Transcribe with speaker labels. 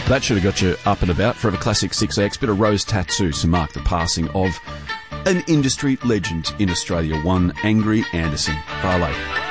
Speaker 1: That should have got you up and about. Forever Classic 6X, bit of Rose Tattoo to mark the passing of an industry legend in Australia, one Angry Anderson. Varley.